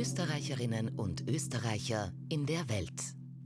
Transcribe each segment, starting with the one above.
Österreicherinnen und Österreicher in der Welt.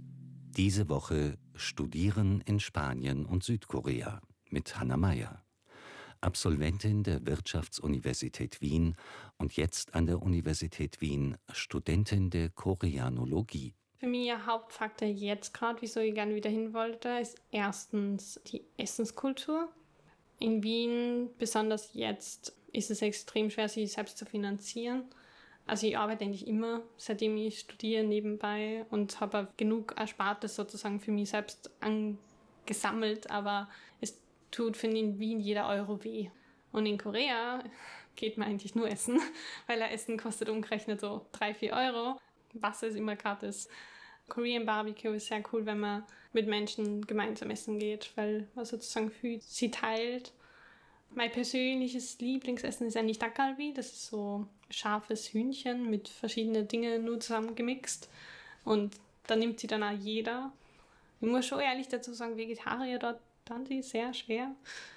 Diese Woche Studieren in Spanien und Südkorea mit Hanna Meyer. Absolventin der Wirtschaftsuniversität Wien und jetzt an der Universität Wien Studentin der Koreanologie. Für mich ein Hauptfaktor jetzt gerade, wieso ich gerne wieder hin wollte, ist erstens die Essenskultur. In Wien, besonders jetzt, ist es extrem schwer, sich selbst zu finanzieren. Also ich arbeite eigentlich immer, seitdem ich studiere, nebenbei und habe auch genug Erspartes sozusagen für mich selbst angesammelt, aber es tut, finde ich, in Wien jeder Euro weh. Und in Korea geht man eigentlich nur essen, weil ein Essen kostet umgerechnet so 3-4 Euro. Wasser ist immer gratis. Korean Barbecue ist sehr cool, wenn man mit Menschen gemeinsam essen geht, weil man sozusagen viel sie teilt. Mein persönliches Lieblingsessen ist eigentlich Dak Galbi. Das ist so scharfes Hühnchen mit verschiedenen Dingen nur zusammengemixt. Und da nimmt sie dann auch jeder. Ich muss schon ehrlich dazu sagen, Vegetarier dort dann die sehr schwer.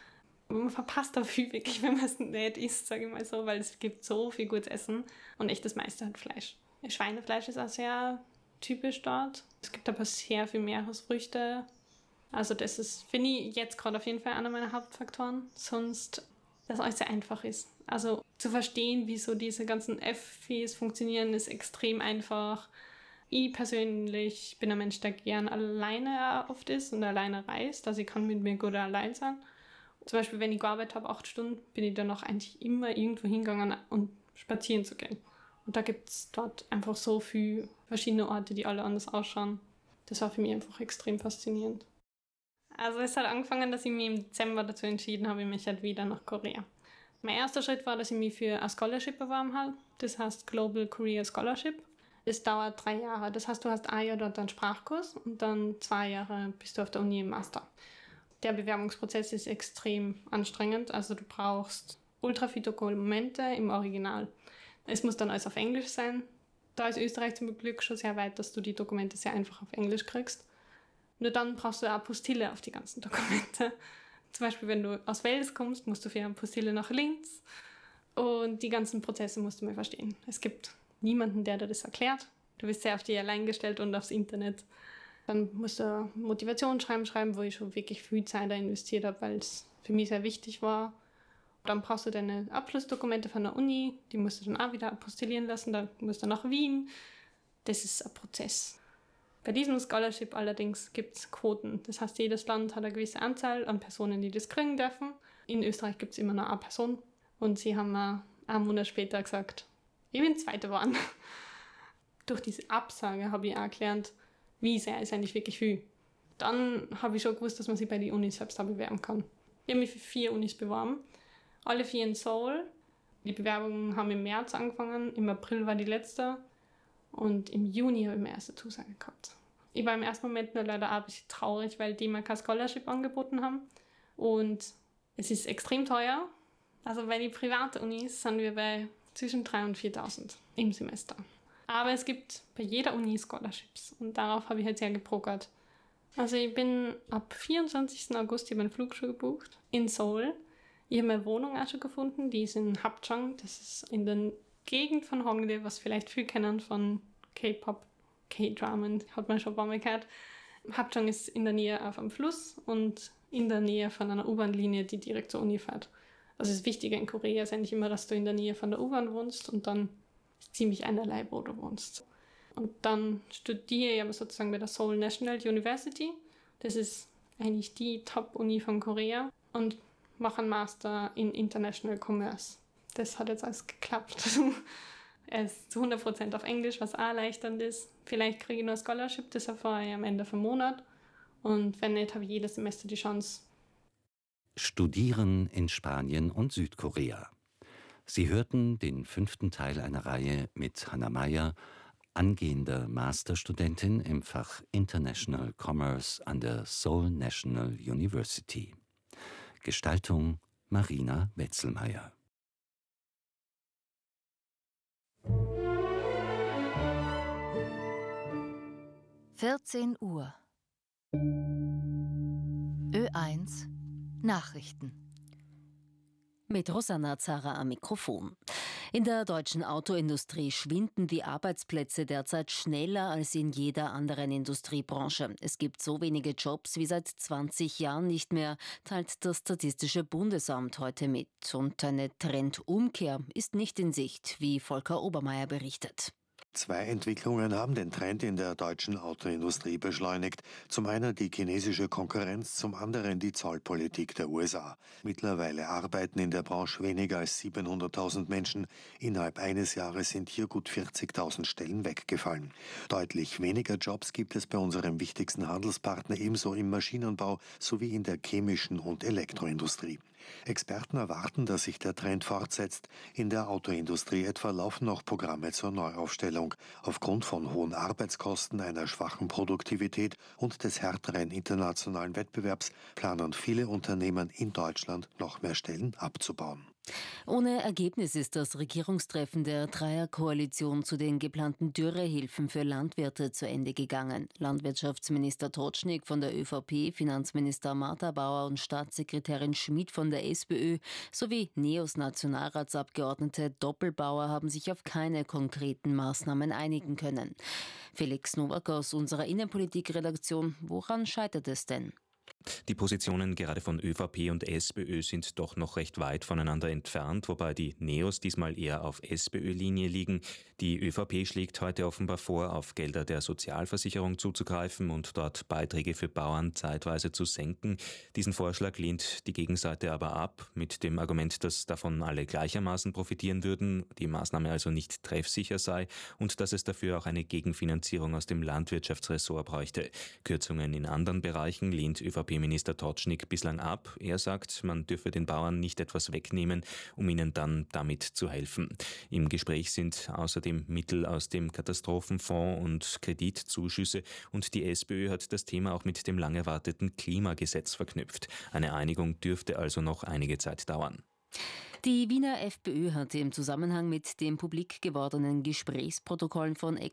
Man verpasst da viel wirklich, wenn man es nicht isst, sage ich mal so, weil es gibt so viel gutes Essen und echt das meiste halt Fleisch. Schweinefleisch ist auch sehr typisch dort. Es gibt aber sehr viel Meeresfrüchte. Also das ist, finde ich, jetzt gerade auf jeden Fall einer meiner Hauptfaktoren. Sonst, dass alles sehr einfach ist. Also zu verstehen, wieso diese ganzen F-Fs funktionieren, ist extrem einfach. Ich persönlich bin ein Mensch, der gern alleine oft ist und alleine reist. Also ich kann mit mir gut allein sein. Zum Beispiel, wenn ich gearbeitet habe, 8 Stunden, bin ich dann auch eigentlich immer irgendwo hingegangen, um spazieren zu gehen. Und da gibt es dort einfach so viele verschiedene Orte, die alle anders ausschauen. Das war für mich einfach extrem faszinierend. Also es hat angefangen, dass ich mich im Dezember dazu entschieden habe, ich möchte halt wieder nach Korea. Mein erster Schritt war, dass ich mich für ein Scholarship beworben habe. Das heißt Global Korea Scholarship. Es dauert 3 Jahre. Das heißt, du hast ein Jahr dort einen Sprachkurs und dann 2 Jahre bist du auf der Uni im Master. Der Bewerbungsprozess ist extrem anstrengend. Also du brauchst ultra viele Dokumente im Original. Es muss dann alles auf Englisch sein. Da ist Österreich zum Glück schon sehr weit, dass du die Dokumente sehr einfach auf Englisch kriegst. Nur dann brauchst du eine Apostille auf die ganzen Dokumente. Zum Beispiel, wenn du aus Wales kommst, musst du für eine Apostille nach Linz. Und die ganzen Prozesse musst du mal verstehen. Es gibt niemanden, der dir das erklärt. Du bist sehr auf dich allein gestellt und aufs Internet. Dann musst du Motivationsschreiben schreiben, wo ich schon wirklich viel Zeit da investiert habe, weil es für mich sehr wichtig war. Dann brauchst du deine Abschlussdokumente von der Uni, die musst du dann auch wieder apostillieren lassen, dann musst du nach Wien. Das ist ein Prozess. Bei diesem Scholarship allerdings gibt es Quoten. Das heißt, jedes Land hat eine gewisse Anzahl an Personen, die das kriegen dürfen. In Österreich gibt es immer nur eine Person. Und sie haben mir einen Monat später gesagt, ich bin Zweite geworden. Durch diese Absage habe ich auch gelernt, wie sehr ist eigentlich wirklich viel. Dann habe ich schon gewusst, dass man sich bei den Unis selbst auch bewerben kann. Ich habe mich für 4 Unis beworben. Alle 4 in Seoul. Die Bewerbungen haben im März angefangen, im April war die letzte und im Juni habe ich meine erste Zusage gehabt. Ich war im ersten Moment nur leider auch ein bisschen traurig, weil die mir kein Scholarship angeboten haben und es ist extrem teuer. Also bei den privaten Unis sind wir bei zwischen 3.000 und 4.000 im Semester. Aber es gibt bei jeder Uni Scholarships und darauf habe ich halt sehr gepokert. Also ich bin ab 24. August, ich habe einen Flug schon gebucht in Seoul. Ich habe meine Wohnung auch schon gefunden, die ist in Hapjeong, das ist in der Gegend von Hongdae, was vielleicht viel kennen von K-Pop, K-Dramen, hat man schon ein paar Mal gehört. Hapjeong ist in der Nähe auf einem Fluss und in der Nähe von einer U-Bahn-Linie, die direkt zur Uni fährt. Also das Wichtige in Korea ist eigentlich immer, dass du in der Nähe von der U-Bahn wohnst und dann ist ziemlich einerlei, wo du wohnst. Und dann studiere ich aber sozusagen bei der Seoul National University. Das ist eigentlich die Top-Uni von Korea und mache einen Master in International Commerce. Das hat jetzt alles geklappt. Er ist zu 100% auf Englisch, was auch erleichternd ist. Vielleicht kriege ich noch ein Scholarship, das erfahre ich am Ende vom Monat. Und wenn nicht, habe ich jedes Semester die Chance. Studieren in Spanien und Südkorea. Sie hörten den 5. Teil einer Reihe mit Hanna Meyer, angehender Masterstudentin im Fach International Commerce an der Seoul National University. Gestaltung Marina Wetzelmeier. Uhr. Ö1 Nachrichten. Mit Rosanna Zara am Mikrofon. In der deutschen Autoindustrie schwinden die Arbeitsplätze derzeit schneller als in jeder anderen Industriebranche. Es gibt so wenige Jobs wie seit 20 Jahren nicht mehr, teilt das Statistische Bundesamt heute mit. Und eine Trendumkehr ist nicht in Sicht, wie Volker Obermeier berichtet. Zwei Entwicklungen haben den Trend in der deutschen Autoindustrie beschleunigt. Zum einen die chinesische Konkurrenz, zum anderen die Zollpolitik der USA. Mittlerweile arbeiten in der Branche weniger als 700.000 Menschen. Innerhalb eines Jahres sind hier gut 40.000 Stellen weggefallen. Deutlich weniger Jobs gibt es bei unserem wichtigsten Handelspartner ebenso im Maschinenbau sowie in der chemischen und Elektroindustrie. Experten erwarten, dass sich der Trend fortsetzt. In der Autoindustrie etwa laufen noch Programme zur Neuaufstellung. Aufgrund von hohen Arbeitskosten, einer schwachen Produktivität und des härteren internationalen Wettbewerbs planen viele Unternehmen in Deutschland noch mehr Stellen abzubauen. Ohne Ergebnis ist das Regierungstreffen der Dreierkoalition zu den geplanten Dürrehilfen für Landwirte zu Ende gegangen. Landwirtschaftsminister Totschnig von der ÖVP, Finanzminister Martha Bauer und Staatssekretärin Schmid von der SPÖ sowie NEOS-Nationalratsabgeordnete Doppelbauer haben sich auf keine konkreten Maßnahmen einigen können. Felix Nowak aus unserer Innenpolitik-Redaktion, woran scheitert es denn? Die Positionen gerade von ÖVP und SPÖ sind doch noch recht weit voneinander entfernt, wobei die NEOS diesmal eher auf SPÖ-Linie liegen. Die ÖVP schlägt heute offenbar vor, auf Gelder der Sozialversicherung zuzugreifen und dort Beiträge für Bauern zeitweise zu senken. Diesen Vorschlag lehnt die Gegenseite aber ab, mit dem Argument, dass davon alle gleichermaßen profitieren würden, die Maßnahme also nicht treffsicher sei und dass es dafür auch eine Gegenfinanzierung aus dem Landwirtschaftsressort bräuchte. Kürzungen in anderen Bereichen lehnt ÖVP-Minister Totschnig bislang ab. Er sagt, man dürfe den Bauern nicht etwas wegnehmen, um ihnen dann damit zu helfen. Im Gespräch sind außerdem Mittel aus dem Katastrophenfonds und Kreditzuschüsse und die SPÖ hat das Thema auch mit dem lang erwarteten Klimagesetz verknüpft. Eine Einigung dürfte also noch einige Zeit dauern. Die Wiener FPÖ hatte im Zusammenhang mit den publik gewordenen Gesprächsprotokollen von